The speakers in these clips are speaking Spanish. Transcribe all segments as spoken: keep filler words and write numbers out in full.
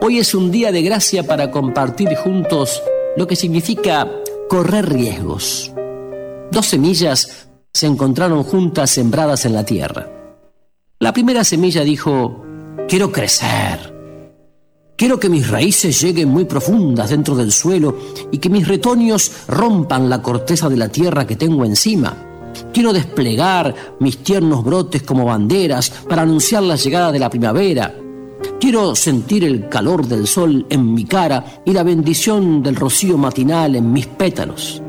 Hoy es un día de gracia para compartir juntos lo que significa correr riesgos. Dos semillas se encontraron juntas sembradas en la tierra. La primera semilla dijo: quiero crecer. Quiero que mis raíces lleguen muy profundas dentro del suelo y que mis retoños rompan la corteza de la tierra que tengo encima. Quiero desplegar mis tiernos brotes como banderas para anunciar la llegada de la primavera. Quiero sentir el calor del sol en mi cara y la bendición del rocío matinal en mis pétalos.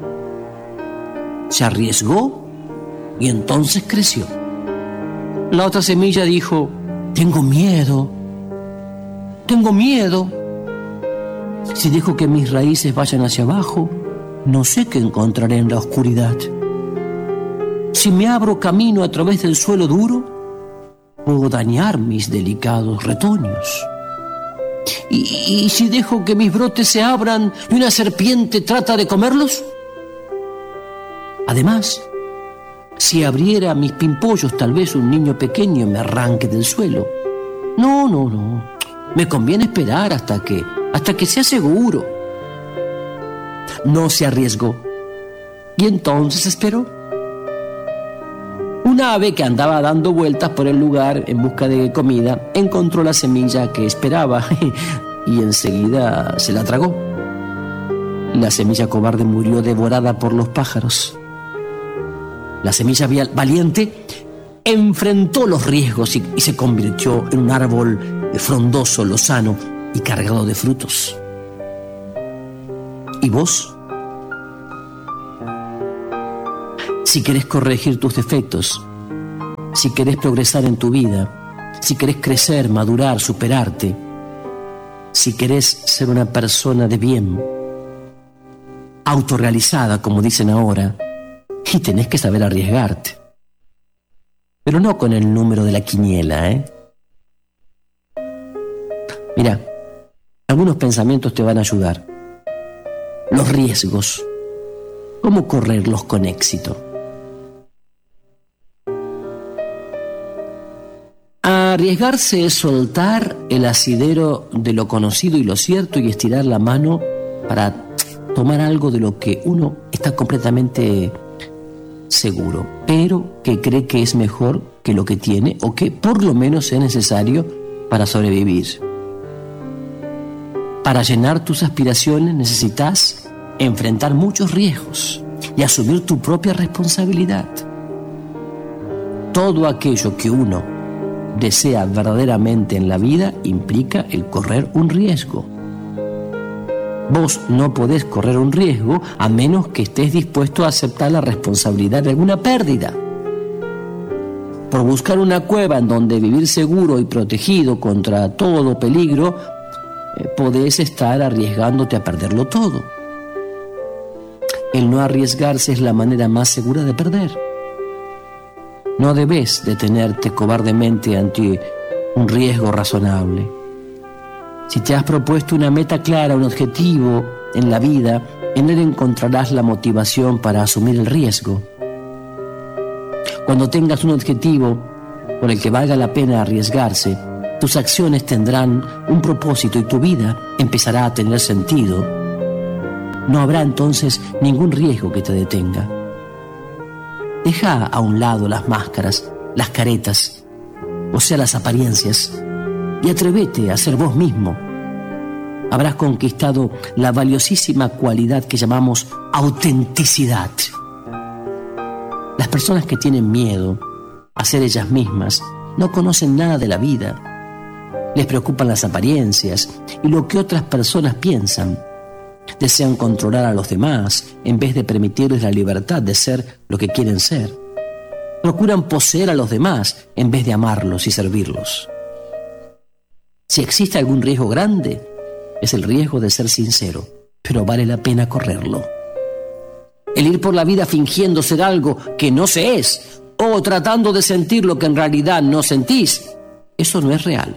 Se arriesgó y entonces creció. La otra semilla dijo: tengo miedo. Tengo miedo. Si dejo que mis raíces vayan hacia abajo, no sé qué encontraré en la oscuridad. Si me abro camino a través del suelo duro, puedo dañar mis delicados retoños. ¿Y, y si dejo que mis brotes se abran y una serpiente trata de comerlos? Además, si abriera mis pimpollos, tal vez un niño pequeño me arranque del suelo. No, no, no. Me conviene esperar hasta que, hasta que sea seguro. No se arriesgó. Y entonces esperó. Una ave que andaba dando vueltas por el lugar en busca de comida encontró la semilla que esperaba y enseguida se la tragó. La semilla cobarde murió devorada por los pájaros. La semilla valiente enfrentó los riesgos y, y se convirtió en un árbol frondoso, lozano y cargado de frutos. ¿Y vos? Si querés corregir tus defectos, si querés progresar en tu vida, si querés crecer, madurar, superarte, si querés ser una persona de bien, autorrealizada, como dicen ahora, y tenés que saber arriesgarte. Pero no con el número de la quiniela, ¿eh? Mira, algunos pensamientos te van a ayudar. Los riesgos. ¿Cómo correrlos con éxito? Arriesgarse es soltar el asidero de lo conocido y lo cierto y estirar la mano para tomar algo de lo que uno está completamente seguro, pero que cree que es mejor que lo que tiene o que por lo menos es necesario para sobrevivir. Para llenar tus aspiraciones necesitas enfrentar muchos riesgos y asumir tu propia responsabilidad. Todo aquello que uno desea verdaderamente en la vida implica el correr un riesgo. Vos no podés correr un riesgo a menos que estés dispuesto a aceptar la responsabilidad de alguna pérdida. Por buscar una cueva en donde vivir seguro y protegido contra todo peligro, eh, podés estar arriesgándote a perderlo todo. El no arriesgarse es la manera más segura de perder. No debes detenerte cobardemente ante un riesgo razonable. Si te has propuesto una meta clara, un objetivo en la vida, en él encontrarás la motivación para asumir el riesgo. Cuando tengas un objetivo por el que valga la pena arriesgarse, tus acciones tendrán un propósito y tu vida empezará a tener sentido. No habrá entonces ningún riesgo que te detenga. Deja a un lado las máscaras, las caretas, o sea, las apariencias, y atrévete a ser vos mismo. Habrás conquistado la valiosísima cualidad que llamamos autenticidad. Las personas que tienen miedo a ser ellas mismas no conocen nada de la vida. Les preocupan las apariencias y lo que otras personas piensan. Desean controlar a los demás en vez de permitirles la libertad de ser lo que quieren ser. Procuran poseer a los demás en vez de amarlos y servirlos. Si existe algún riesgo grande, es el riesgo de ser sincero, pero vale la pena correrlo. El ir por la vida fingiendo ser algo que no se es, o tratando de sentir lo que en realidad no sentís, eso no es real.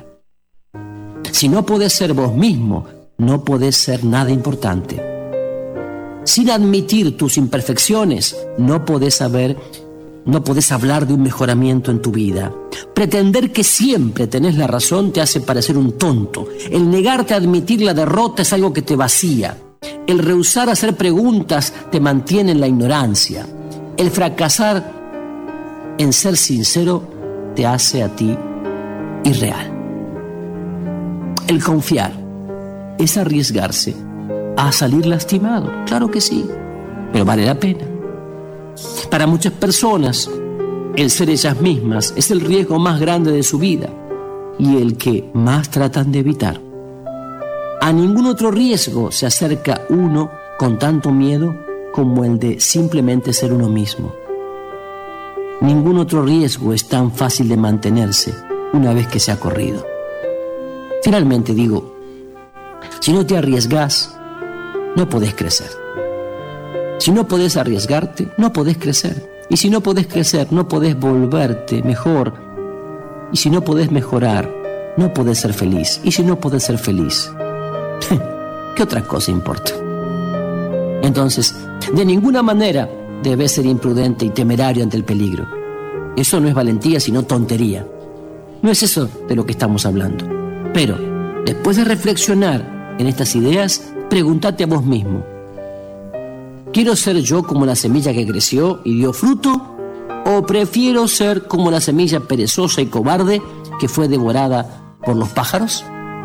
Si no podés ser vos mismo, no podés ser nada importante. Sin admitir tus imperfecciones, no podés saber, no podés hablar de un mejoramiento en tu vida. Pretender que siempre tenés la razón te hace parecer un tonto. El negarte a admitir la derrota es algo que te vacía. El rehusar hacer preguntas te mantiene en la ignorancia. El fracasar en ser sincero te hace a ti irreal. El confiar es arriesgarse a salir lastimado, claro que sí, pero vale la pena. Para muchas personas, el ser ellas mismas es el riesgo más grande de su vida y el que más tratan de evitar. A ningún otro riesgo se acerca uno con tanto miedo como el de simplemente ser uno mismo. Ningún otro riesgo es tan fácil de mantenerse una vez que se ha corrido. Finalmente digo, si no te arriesgás, no podés crecer. Si no podés arriesgarte, no podés crecer. Y si no podés crecer, no podés volverte mejor. Y si no podés mejorar, no podés ser feliz. Y si no podés ser feliz, ¿qué otra cosa importa? Entonces, de ninguna manera debes ser imprudente y temerario ante el peligro. Eso no es valentía, sino tontería. No es eso de lo que estamos hablando. Pero, después de reflexionar en estas ideas, pregúntate a vos mismo: ¿quiero ser yo como la semilla que creció y dio fruto? ¿O prefiero ser como la semilla perezosa y cobarde que fue devorada por los pájaros?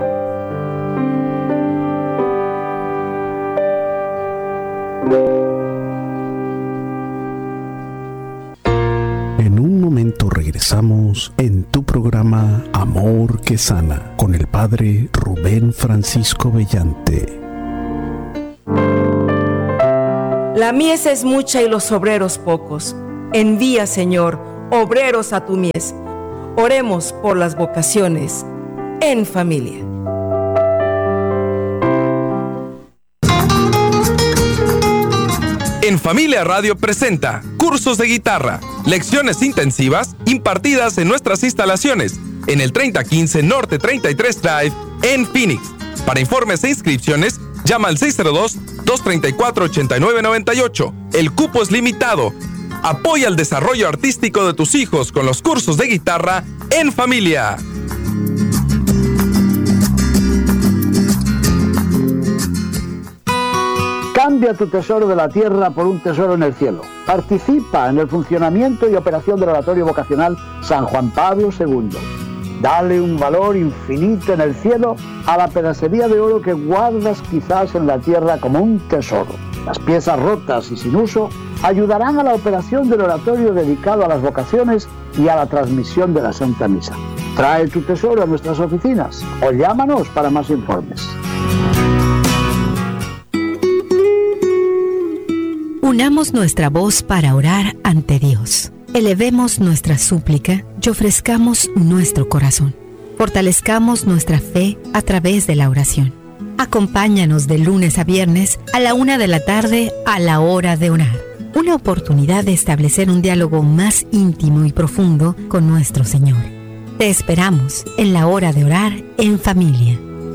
En un momento regresamos en tu programa Amor que Sana con el Padre Rubén Francisco Bellante. La mies es mucha y los obreros pocos. Envía, Señor, obreros a tu mies. Oremos por las vocaciones en familia. En Familia Radio presenta cursos de guitarra, lecciones intensivas impartidas en nuestras instalaciones en el treinta quince Norte treinta y tres Drive en Phoenix. Para informes e inscripciones, llama al seis cero dos, dos tres cuatro, ocho nueve nueve ocho. El cupo es limitado. Apoya el desarrollo artístico de tus hijos con los cursos de guitarra en familia. Cambia tu tesoro de la tierra por un tesoro en el cielo. Participa en el funcionamiento y operación del Oratorio Vocacional San Juan Pablo segundo. Dale un valor infinito en el cielo a la pedacería de oro que guardas quizás en la tierra como un tesoro. Las piezas rotas y sin uso ayudarán a la operación del oratorio dedicado a las vocaciones y a la transmisión de la Santa Misa. Trae tu tesoro a nuestras oficinas o llámanos para más informes. Unamos nuestra voz para orar ante Dios. Elevemos nuestra súplica y ofrezcamos nuestro corazón. Fortalezcamos nuestra fe a través de la oración. Acompáñanos de lunes a viernes a la una de la tarde a la hora de orar. Una oportunidad de establecer un diálogo más íntimo y profundo con nuestro Señor. Te esperamos en la hora de orar en familia.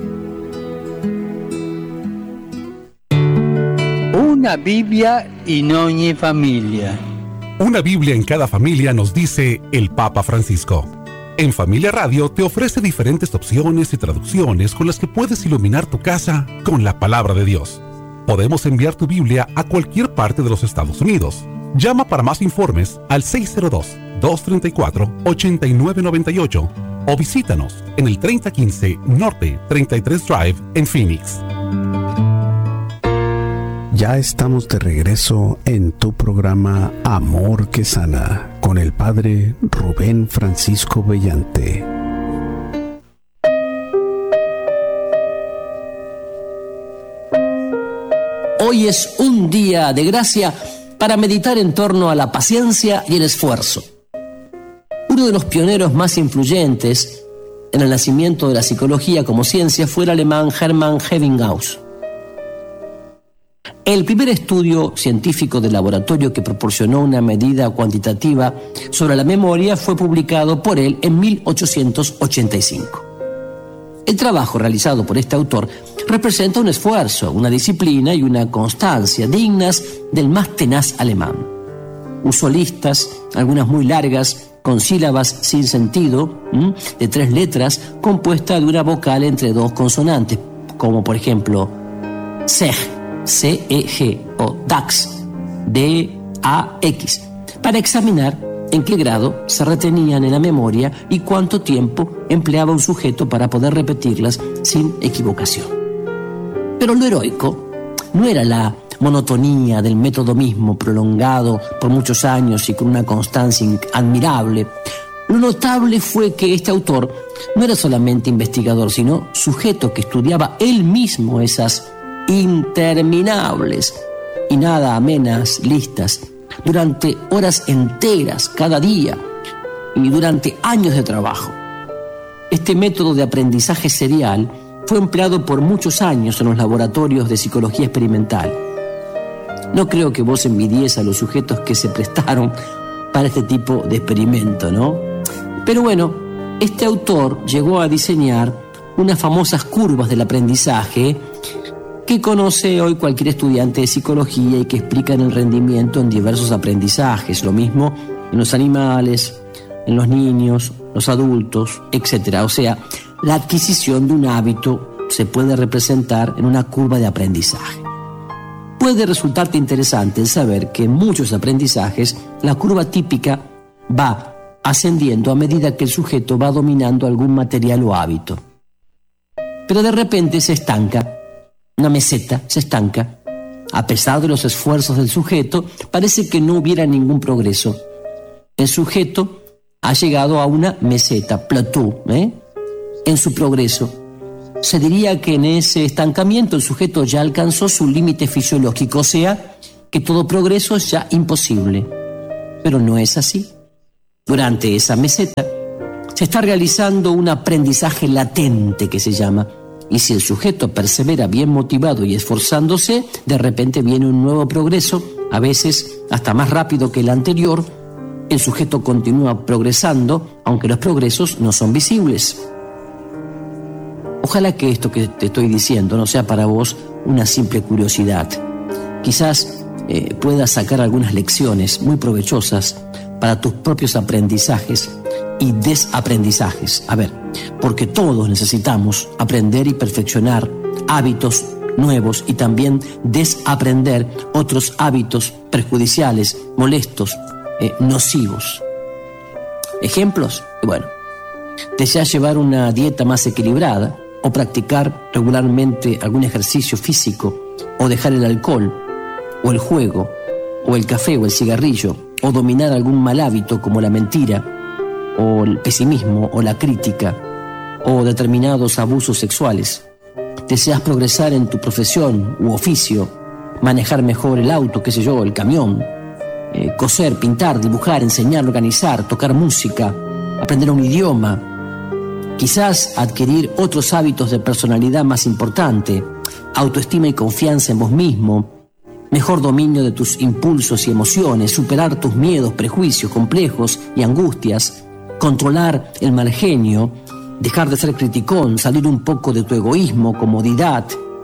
Una Biblia in ogni familia. Una Biblia en cada familia, nos dice el Papa Francisco. En Familia Radio te ofrece diferentes opciones y traducciones con las que puedes iluminar tu casa con la palabra de Dios. Podemos enviar tu Biblia a cualquier parte de los Estados Unidos. Llama para más informes al seis cero dos, dos tres cuatro, ocho nueve nueve ocho o visítanos en el treinta quince Norte treinta y tres Drive en Phoenix. Ya estamos de regreso en tu programa Amor que Sana con el Padre Rubén Francisco Bellante. Hoy es un día de gracia para meditar en torno a la paciencia y el esfuerzo. Uno de los pioneros más influyentes en el nacimiento de la psicología como ciencia fue el alemán Hermann Ebbinghaus. El primer estudio científico de laboratorio que proporcionó una medida cuantitativa sobre la memoria fue publicado por él en mil ochocientos ochenta y cinco. El trabajo realizado por este autor representa un esfuerzo, una disciplina y una constancia dignas del más tenaz alemán. Usó listas, algunas muy largas, con sílabas sin sentido, ¿m? de tres letras, compuesta de una vocal entre dos consonantes, como por ejemplo C E G, C E G, o DAX, D A X, para examinar en qué grado se retenían en la memoria y cuánto tiempo empleaba un sujeto para poder repetirlas sin equivocación. Pero lo heroico no era la monotonía del método mismo, prolongado por muchos años y con una constancia admirable. Lo notable fue que este autor no era solamente investigador, sino sujeto que estudiaba él mismo esas interminables y nada amenas listas durante horas enteras cada día y durante años de trabajo. Este método de aprendizaje serial fue empleado por muchos años en los laboratorios de psicología experimental. No creo que vos envidies a los sujetos que se prestaron para este tipo de experimento, ¿no? Pero bueno, este autor llegó a diseñar unas famosas curvas del aprendizaje que conoce hoy cualquier estudiante de psicología y que explican el rendimiento en diversos aprendizajes, lo mismo en los animales, en los niños, los adultos, etcétera. O sea, la adquisición de un hábito se puede representar en una curva de aprendizaje. Puede resultarte interesante el saber que en muchos aprendizajes la curva típica va ascendiendo a medida que el sujeto va dominando algún material o hábito. Pero de repente se estanca. Una meseta se estanca. A pesar de los esfuerzos del sujeto, parece que no hubiera ningún progreso. El sujeto ha llegado a una meseta, plateau, ¿eh? en su progreso. Se diría que en ese estancamiento el sujeto ya alcanzó su límite fisiológico, o sea, que todo progreso es ya imposible. Pero no es así. Durante esa meseta se está realizando un aprendizaje latente que se llama. Y si el sujeto persevera bien motivado y esforzándose, de repente viene un nuevo progreso, a veces hasta más rápido que el anterior. El sujeto continúa progresando, aunque los progresos no son visibles. Ojalá que esto que te estoy diciendo no sea para vos una simple curiosidad. Quizás eh, puedas sacar algunas lecciones muy provechosas para tus propios aprendizajes y desaprendizajes. A ver, porque todos necesitamos aprender y perfeccionar hábitos nuevos y también desaprender otros hábitos perjudiciales, molestos, eh, nocivos. ¿Ejemplos? Bueno, deseas llevar una dieta más equilibrada o practicar regularmente algún ejercicio físico o dejar el alcohol o el juego o el café o el cigarrillo o dominar algún mal hábito como la mentira o el pesimismo o la crítica o determinados abusos sexuales. Deseas progresar en tu profesión u oficio, manejar mejor el auto, qué sé yo, el camión, eh, coser, pintar, dibujar, enseñar, organizar, tocar música, aprender un idioma, quizás adquirir otros hábitos de personalidad más importante, autoestima y confianza en vos mismo, mejor dominio de tus impulsos y emociones, superar tus miedos, prejuicios, complejos y angustias, controlar el mal genio, dejar de ser criticón, salir un poco de tu egoísmo, comodidad.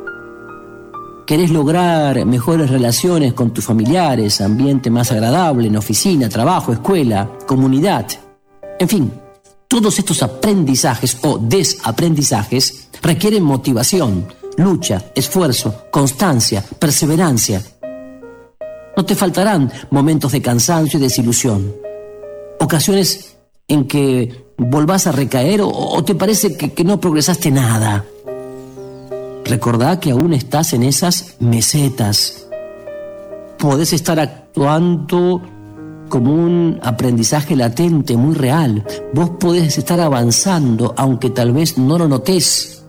Querés lograr mejores relaciones con tus familiares, ambiente más agradable en oficina, trabajo, escuela, comunidad. En fin, todos estos aprendizajes o desaprendizajes requieren motivación, lucha, esfuerzo, constancia, perseverancia. No te faltarán momentos de cansancio y desilusión, ocasiones en que volvás a recaer o, o te parece que, que no progresaste nada. Recordá que aún estás en esas mesetas. Podés estar actuando como un aprendizaje latente, muy real. Vos podés estar avanzando, aunque tal vez no lo notés.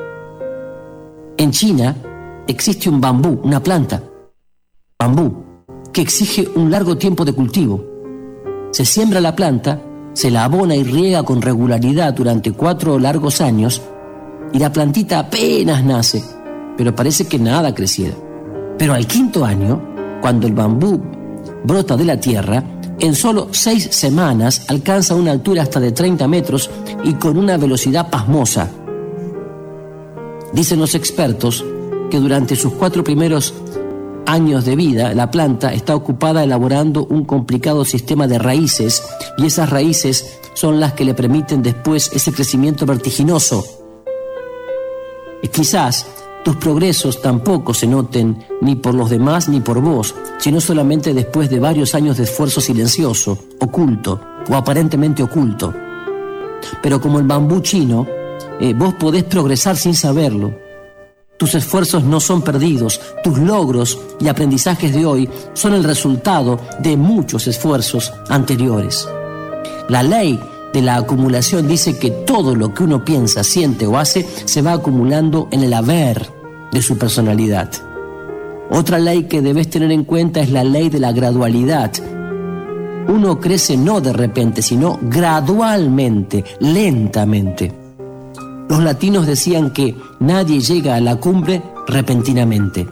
En China existe un bambú, una planta, bambú, que exige un largo tiempo de cultivo. Se siembra la planta, se la abona y riega con regularidad durante cuatro largos años y la plantita apenas nace, pero parece que nada creciera. Pero al quinto año, cuando el bambú brota de la tierra, en solo seis semanas alcanza una altura hasta de treinta metros y con una velocidad pasmosa. Dicen los expertos que durante sus cuatro primeros años de vida, la planta está ocupada elaborando un complicado sistema de raíces, y esas raíces son las que le permiten después ese crecimiento vertiginoso. Y quizás tus progresos tampoco se noten ni por los demás ni por vos, sino solamente después de varios años de esfuerzo silencioso, oculto o aparentemente oculto. Pero como el bambú chino, eh, vos podés progresar sin saberlo. Tus esfuerzos no son perdidos, tus logros y aprendizajes de hoy son el resultado de muchos esfuerzos anteriores. La ley de la acumulación dice que todo lo que uno piensa, siente o hace se va acumulando en el haber de su personalidad. Otra ley que debes tener en cuenta es la ley de la gradualidad. Uno crece no de repente, sino gradualmente, lentamente. Los latinos decían que nadie llega a la cumbre repentinamente.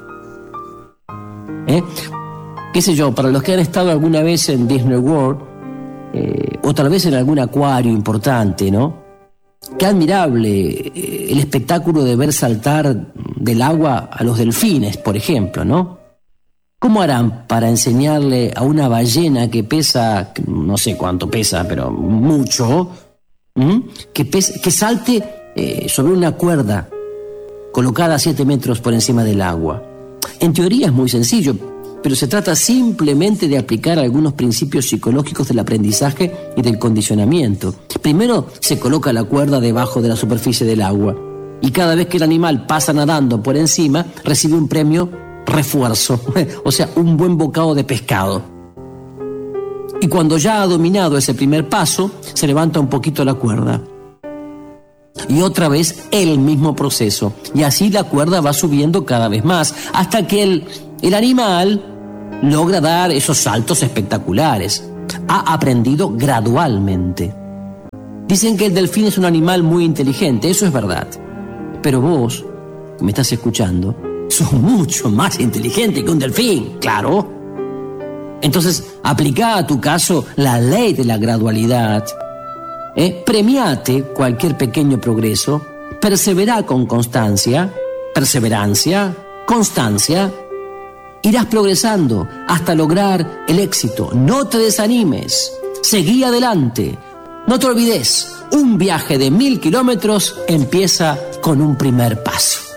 ¿Eh? ¿Qué sé yo? Para los que han estado alguna vez en Disney World, eh, o tal vez en algún acuario importante, ¿no? Qué admirable eh, el espectáculo de ver saltar del agua a los delfines, por ejemplo, ¿no? ¿Cómo harán para enseñarle a una ballena que pesa, no sé cuánto pesa, pero mucho, ¿m? que, pese, que salte eh, sobre una cuerda colocada a siete metros por encima del agua? En teoría es muy sencillo, pero se trata simplemente de aplicar algunos principios psicológicos del aprendizaje y del condicionamiento. Primero se coloca la cuerda debajo de la superficie del agua, y cada vez que el animal pasa nadando por encima, recibe un premio refuerzo, o sea, un buen bocado de pescado. Y cuando ya ha dominado ese primer paso, se levanta un poquito la cuerda. Y otra vez el mismo proceso. Y así la cuerda va subiendo cada vez más, hasta que el, el animal logra dar esos saltos espectaculares. Ha aprendido gradualmente. Dicen que el delfín es un animal muy inteligente, eso es verdad. Pero vos, que me estás escuchando, sos mucho más inteligente que un delfín, claro. Entonces, aplica a tu caso la ley de la gradualidad. ¿Eh? Premiate cualquier pequeño progreso, persevera con constancia, perseverancia, constancia. Irás progresando hasta lograr el éxito. No te desanimes, seguí adelante. No te olvides, un viaje de mil kilómetros empieza con un primer paso.